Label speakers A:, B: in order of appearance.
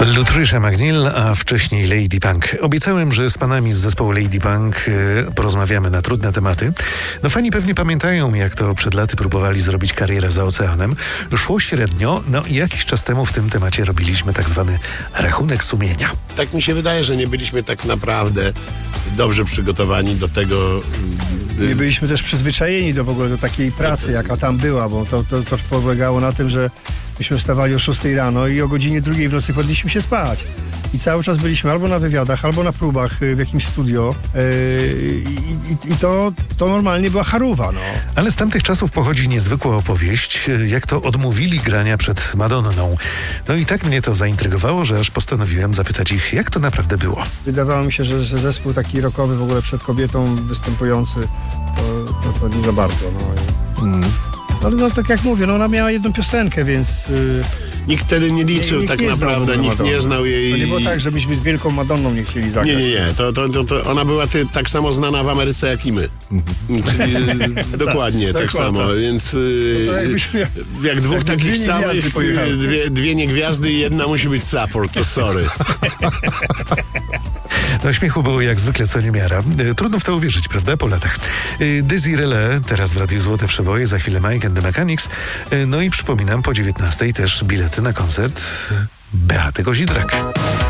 A: Lutrysza McNeil, a wcześniej Lady Punk. Obiecałem, że z panami z zespołu Lady Punk porozmawiamy na trudne tematy. No fani pewnie pamiętają, jak to przed laty próbowali zrobić karierę za oceanem. Szło średnio, no i jakiś czas temu w tym temacie robiliśmy tak zwany rachunek sumienia.
B: Tak mi się wydaje, że nie byliśmy tak naprawdę dobrze przygotowani do tego.
C: Nie byliśmy też przyzwyczajeni w ogóle do takiej pracy, jaka tam była, bo to polegało na tym, że myśmy wstawali o 6 rano i o godzinie 2 w nocy podliśmy się spać. I cały czas byliśmy albo na wywiadach, albo na próbach w jakimś studio. I to normalnie była charówa, no.
A: Ale z tamtych czasów pochodzi niezwykła opowieść, jak to odmówili grania przed Madonną. No i tak mnie to zaintrygowało, że aż postanowiłem zapytać ich, jak to naprawdę było.
C: Wydawało mi się, że zespół taki rockowy w ogóle przed kobietą występujący, to nie za bardzo, no. Ale no tak jak mówię, no ona miała jedną piosenkę, więc...
B: Nikt wtedy nie liczył
C: nikt
B: tak
C: nie
B: naprawdę, nikt nie znał jej...
C: To nie było tak, żebyśmy z Wielką Madonną nie chcieli zagrać.
B: Nie. To ona była tak samo znana w Ameryce jak i my. Czyli dokładnie tak samo, więc jak dwóch takich samych, dwie niegwiazdy i jedna musi być support, to sorry.
A: No śmiechu było jak zwykle co niemiara. Trudno w to uwierzyć, prawda? Po latach. Dizzy Relais, teraz w Radiu Złote Przeboje, za chwilę Mike and the Mechanics. No i przypominam, po 19:00 też bilety na koncert Beaty Kozidrak.